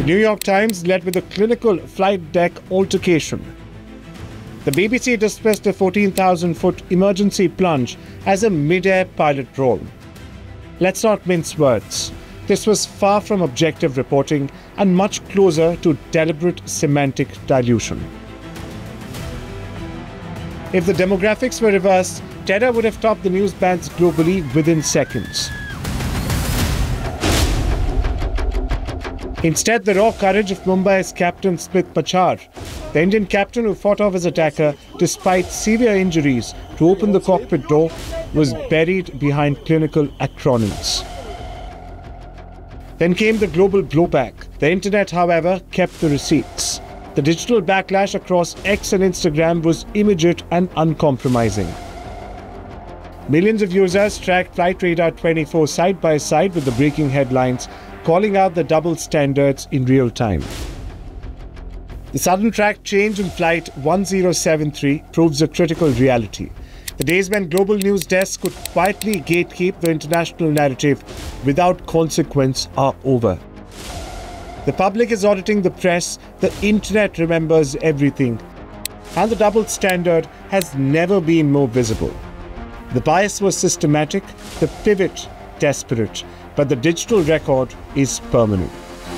New York Times led with a clinical flight deck altercation. The BBC dismissed a 14,000-foot emergency plunge as a mid-air pilot roll. Let's not mince words. This was far from objective reporting and much closer to deliberate semantic dilution. If the demographics were reversed, terror would have topped the news bands globally within seconds. Instead, the raw courage of Mumbai's Captain Smith Machar, the Indian captain who fought off his attacker despite severe injuries to open the cockpit door, was buried behind clinical acronyms. Then came the global blowback. The internet, however, kept the receipts. The digital backlash across X and Instagram was immediate and uncompromising. Millions of users tracked Flight Radar 24 side by side with the breaking headlines, calling out the double standards in real time. The sudden track change in Flight 1073 proves a critical reality. The days when global news desks could quietly gatekeep the international narrative without consequence are over. The public is auditing the press, the internet remembers everything, and the double standard has never been more visible. The bias was systematic, the pivot desperate, but the digital record is permanent.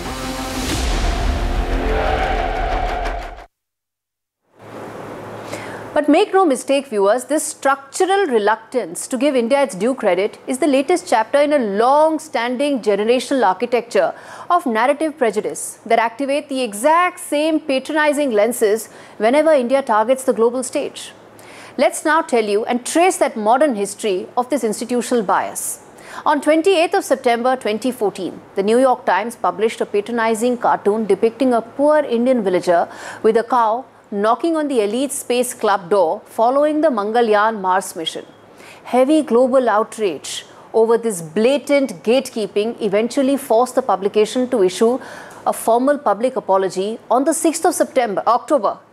But make no mistake, viewers, this structural reluctance to give India its due credit is the latest chapter in a long-standing generational architecture of narrative prejudice that activate the exact same patronizing lenses whenever India targets the global stage. Let's now tell you and trace that modern history of this institutional bias. On 28th of September 2014, the New York Times published a patronizing cartoon depicting a poor Indian villager with a cow knocking on the elite space club door following the Mangalyaan Mars mission. Heavy global outrage over this blatant gatekeeping eventually forced the publication to issue a formal public apology on the 6th of October